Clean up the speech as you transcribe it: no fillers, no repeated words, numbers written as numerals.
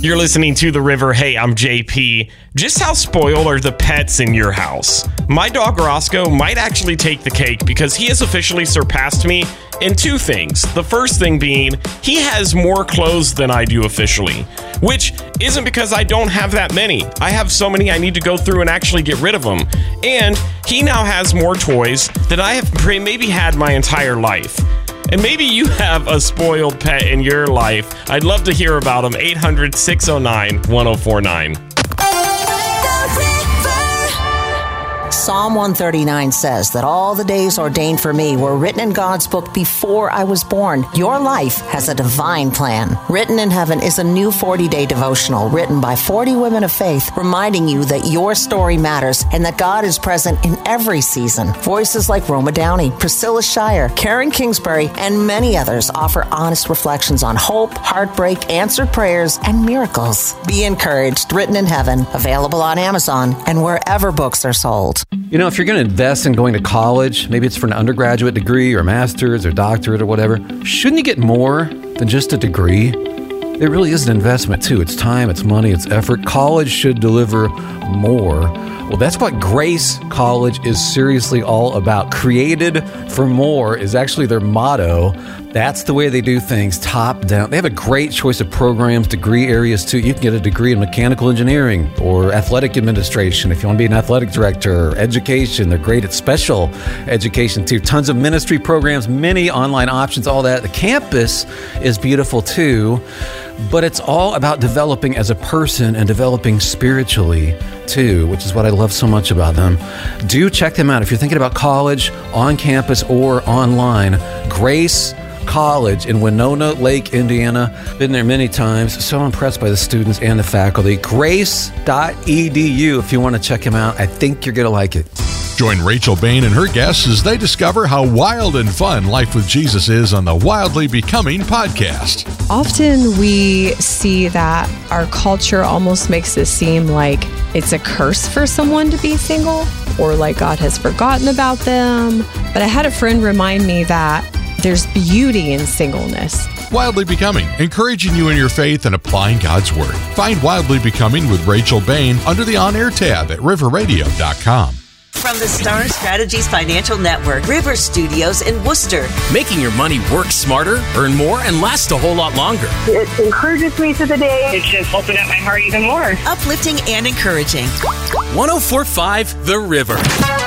You're listening to The River. Hey, I'm JP. Just how spoiled are the pets in your house? My dog Roscoe might actually take the cake because he has officially surpassed me in two things. The first thing being, he has more clothes than I do officially, which isn't because I don't have that many. I have so many I need to go through and actually get rid of them. And he now has more toys than I have maybe had my entire life. And maybe you have a spoiled pet in your life. I'd love to hear about them. 800-609-1049. Psalm 139 says that all the days ordained for me were written in God's book before I was born. Your life has a divine plan. Written in Heaven is a new 40-day devotional written by 40 women of faith, reminding you that your story matters and that God is present in every season. Voices like Roma Downey, Priscilla Shire, Karen Kingsbury, and many others offer honest reflections on hope, heartbreak, answered prayers, and miracles. Be encouraged. Written in Heaven, available on Amazon and wherever books are sold. You know, if you're going to invest in going to college, maybe it's for an undergraduate degree or master's or doctorate or whatever, shouldn't you get more than just a degree? It really is an investment, too. It's time, it's money, it's effort. College should deliver more. Well, that's what Grace College is seriously all about. Created for more is actually their motto. That's the way they do things, top down. They have a great choice of programs, degree areas, too. You can get a degree in mechanical engineering or athletic administration if you want to be an athletic director, or education. They're great at special education, too. Tons of ministry programs, many online options, all that. The campus is beautiful, too. But it's all about developing as a person and developing spiritually, too, which is what I love so much about them. Do check them out if you're thinking about college, on campus or online. Grace College in Winona Lake, Indiana. Been there many times. So impressed by the students and the faculty. Grace.edu if you want to check them out. I think you're going to like it. Join Rachel Bain and her guests as they discover how wild and fun life with Jesus is on the Wildly Becoming podcast. Often we see that our culture almost makes it seem like it's a curse for someone to be single or like God has forgotten about them. But I had a friend remind me that there's beauty in singleness. Wildly Becoming, encouraging you in your faith and applying God's Word. Find Wildly Becoming with Rachel Bain under the On Air tab at riverradio.com. From the Star Strategies Financial Network, River Studios in Worcester. Making your money work smarter, earn more, and last a whole lot longer. It encourages me through the day. It just opened up my heart even more. Uplifting and encouraging. 104.5 The River.